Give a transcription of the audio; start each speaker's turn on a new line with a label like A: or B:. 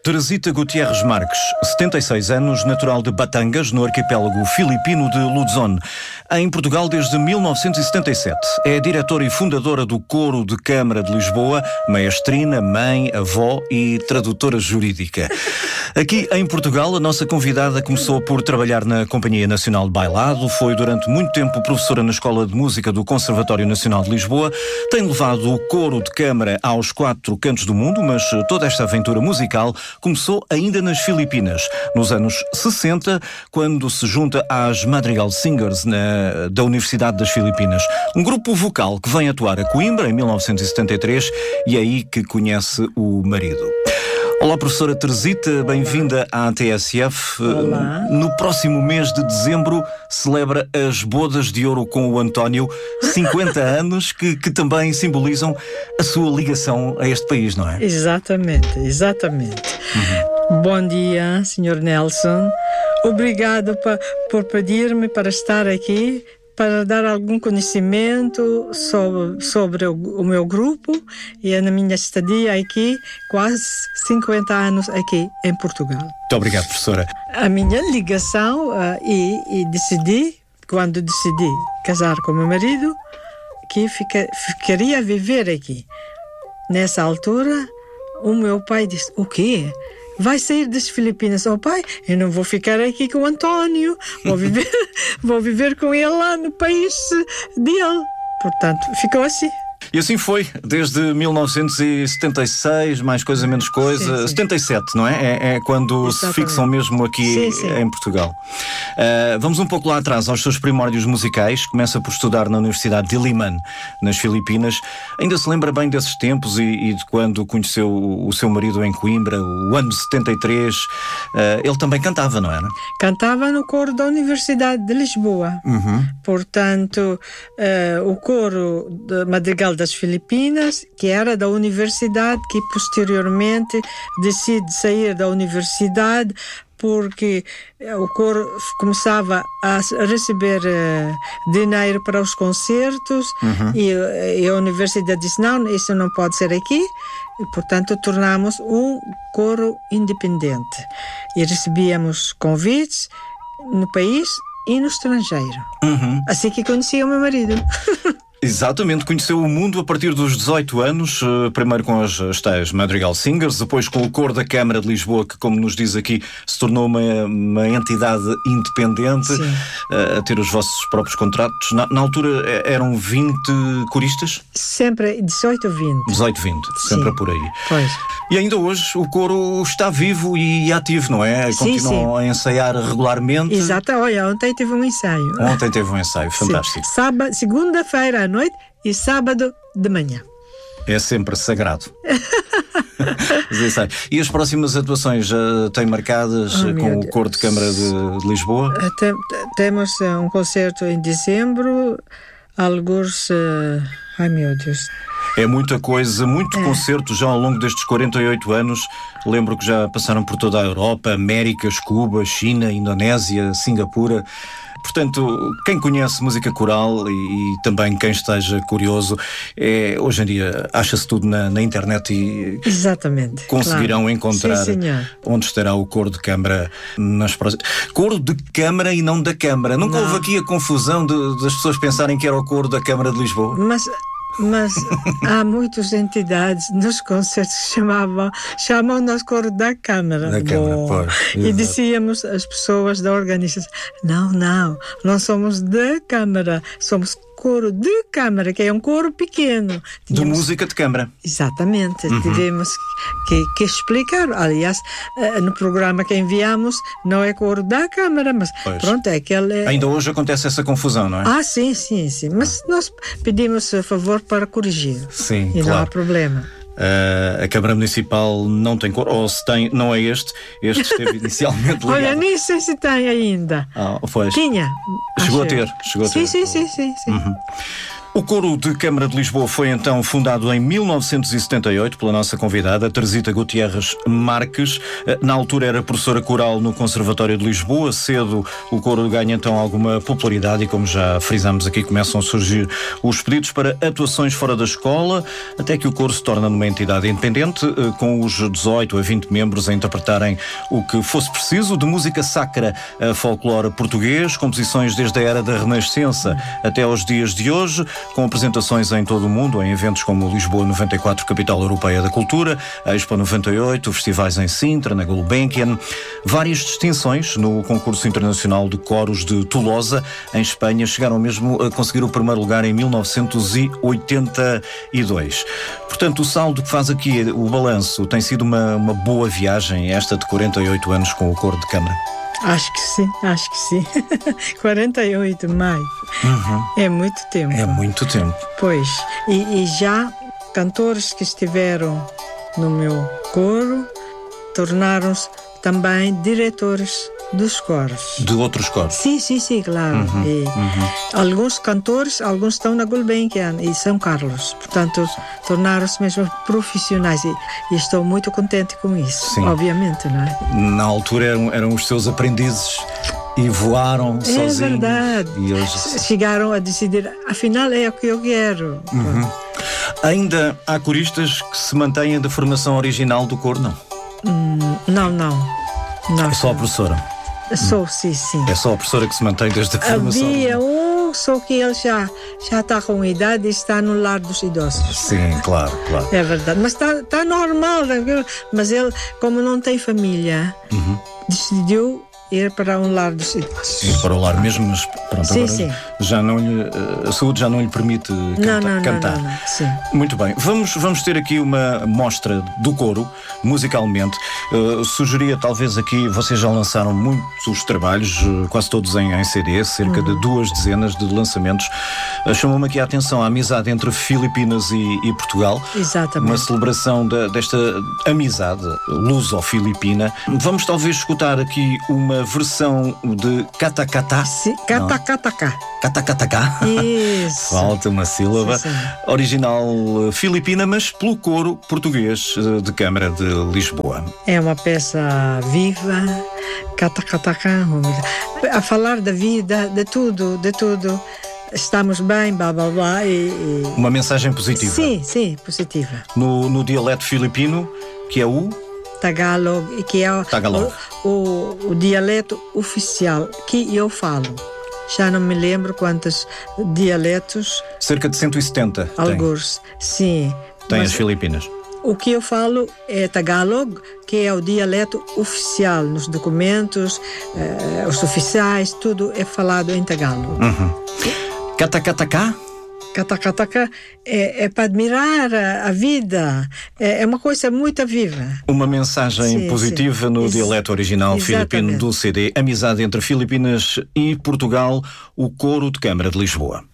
A: Teresita Gutierrez Marques, 76 anos, natural de Batangas, no arquipélago filipino de Luzon, em Portugal desde 1977. É diretora e fundadora do Coro de Câmara de Lisboa, maestrina, mãe, avó e tradutora jurídica. Aqui em Portugal, a nossa convidada começou por trabalhar na Companhia Nacional de Bailado, foi durante muito tempo professora na Escola de Música do Conservatório Nacional de Lisboa, tem levado o Coro de Câmara aos 4 cantos do mundo, mas toda esta aventura musical começou ainda nas Filipinas, nos anos 60, quando se junta às Madrigal Singers da Universidade das Filipinas. Um grupo vocal que vem atuar a Coimbra em 1973 e é aí que conhece o marido. Olá, professora Teresita, bem-vinda à TSF.
B: Olá.
A: No próximo mês de dezembro celebra as bodas de ouro com o António, 50 anos que também simbolizam a sua ligação a este país, não é?
B: Exatamente. Bom dia, Sr. Nelson. Obrigado por pedir-me para estar aqui, para dar algum conhecimento sobre o meu grupo e na minha estadia aqui, quase 50 anos aqui em Portugal.
A: Muito obrigado, professora.
B: A minha ligação e decidi, quando decidi casar com o meu marido, que ficaria a viver aqui. Nessa altura, o meu pai disse: o quê? Vai sair das Filipinas? Oh, pai, eu não vou ficar aqui com o António, vou viver com ele lá no país dele. Portanto, ficou assim.
A: E assim foi, desde 1976, mais coisa, menos coisa,
B: sim.
A: 77, não é? É quando
B: Exatamente.
A: se fixam mesmo aqui
B: Sim.
A: em Portugal. Vamos um pouco lá atrás, aos seus primórdios musicais. Começa por estudar na Universidade de Diliman, nas Filipinas. Ainda se lembra bem desses tempos e de quando conheceu o seu marido em Coimbra, o ano de 73. Ele também cantava, não era?
B: Cantava no coro da Universidade de Lisboa. Portanto, o coro de Madrigal das Filipinas, que era da universidade, que posteriormente decide sair da universidade porque o coro começava a receber dinheiro para os concertos e a universidade disse: não, isso não pode ser aqui, e portanto tornámos um coro independente e recebíamos convites no país e no estrangeiro. Assim que conheci o meu marido.
A: Exatamente, conheceu o mundo a partir dos 18 anos, primeiro com as tais Madrigal Singers, depois com o Coro da Câmara de Lisboa, que, como nos diz aqui, se tornou uma entidade independente, a ter os vossos próprios contratos. Na altura eram 20 coristas?
B: Sempre 18 ou 20.
A: 18, 20, sempre por aí.
B: Pois.
A: E ainda hoje o coro está vivo e ativo, não é? Continuam a ensaiar regularmente.
B: Exato, olha, ontem tive um ensaio.
A: Ontem teve um ensaio, fantástico.
B: Segunda-feira à noite e sábado de manhã.
A: É sempre sagrado. E as próximas atuações já têm marcadas com o Coro de Câmara de Lisboa?
B: Temos um concerto em dezembro, alguns... ai meu Deus...
A: É muita coisa, muito concerto já ao longo destes 48 anos. Lembro que já passaram por toda a Europa, Américas, Cuba, China, Indonésia, Singapura. Portanto, quem conhece música coral e também quem esteja curioso, hoje em dia acha-se tudo na internet e
B: exatamente,
A: conseguirão encontrar onde estará o Coro de Câmara nas próximas. Coro de Câmara e não da Câmara. Nunca houve aqui a confusão das pessoas pensarem que era o Coro da Câmara de Lisboa?
B: Mas há muitas entidades nos concertos que chamam nós coro da Câmara. E dizíamos às pessoas da organização: não somos da Câmara, somos coro de Câmara, que é um coro pequeno.
A: De música de câmara.
B: Exatamente. Tivemos que explicar. Aliás, no programa que enviamos, não é coro da Câmara, mas pronto, é aquele...
A: Ainda hoje acontece essa confusão, não é?
B: Sim. Mas nós pedimos a favor para corrigir.
A: Sim,
B: e não há problema.
A: A Câmara Municipal não tem coro, ou se tem, não é este esteve inicialmente ligado.
B: Olha, nem sei se tem ainda.
A: Foi.
B: Tinha.
A: Chegou a ter.
B: Sim.
A: O Coro de Câmara de Lisboa foi então fundado em 1978 pela nossa convidada, Teresita Gutierrez Marques. Na altura era professora coral no Conservatório de Lisboa. Cedo o coro ganha então alguma popularidade e, como já frisamos aqui, começam a surgir os pedidos para atuações fora da escola, até que o coro se torna numa entidade independente, com os 18 a 20 membros a interpretarem o que fosse preciso, de música sacra a folclore português, composições desde a era da Renascença até aos dias de hoje, com apresentações em todo o mundo, em eventos como Lisboa 94, Capital Europeia da Cultura, a Expo 98, festivais em Sintra, na Gulbenkian, várias distinções no concurso internacional de coros de Tolosa, em Espanha, chegaram mesmo a conseguir o primeiro lugar em 1982. Portanto, o saldo que faz aqui, o balanço, tem sido uma boa viagem, esta de 48 anos com o Coro de Câmara.
B: Acho que sim. 48 mais. É muito tempo.
A: É muito tempo.
B: Pois. E já cantores que estiveram no meu coro tornaram-se também diretores dos coros.
A: De outros coros?
B: Sim, claro. Alguns cantores, alguns estão na Gulbenkian e São Carlos. Portanto, tornaram-se mesmo profissionais e estou muito contente com isso. Sim. Obviamente, não é?
A: Na altura eram os seus aprendizes e voaram sozinhos.
B: É verdade.
A: E hoje...
B: chegaram a decidir, afinal é o que eu quero.
A: Ainda há coristas que se mantêm da formação original do coro, não?
B: Não.
A: É só a professora?
B: Sou, sim.
A: É só a professora que se mantém desde a formação?
B: Havia só que ele já está com idade e está no lar dos idosos.
A: Sim, claro.
B: É verdade, mas está normal. Mas ele, como não tem família, decidiu ir para um lar dos idosos.
A: Ir para o lar mesmo, mas pronto,
B: sim.
A: Já não lhe, a saúde já não lhe permite cantar.
B: Não. Sim.
A: Muito bem, vamos ter aqui uma mostra do coro, musicalmente. Sugeria talvez aqui, vocês já lançaram muitos trabalhos, quase todos em CD, cerca de 2 dezenas de lançamentos. Chamou-me aqui a atenção a amizade entre Filipinas e Portugal.
B: Exatamente.
A: Uma celebração desta amizade luso-filipina. Vamos talvez escutar aqui uma versão de Catacatá.
B: Sim, Catacatacá.
A: Catacatacá.
B: Isso.
A: Falta uma sílaba.
B: Sim.
A: Original filipina, mas pelo coro português de Câmara de Lisboa.
B: É uma peça viva, Catacatacá, a falar da vida, de tudo. Estamos bem, blá.
A: Uma mensagem positiva.
B: Sim, positiva.
A: No dialeto filipino, que é o...
B: Tagalog, que é o dialeto oficial que eu falo. Já não me lembro quantos dialetos.
A: Cerca de 170.
B: Alguns, sim.
A: Tem as Filipinas.
B: O que eu falo é Tagalog, que é o dialeto oficial nos documentos, os oficiais, tudo é falado em Tagalog.
A: Catacatacá?
B: Catacataca é para admirar a vida, é uma coisa muito viva.
A: Uma mensagem positiva no dialeto original filipino do CD Amizade entre Filipinas e Portugal, o Coro de Câmara de Lisboa.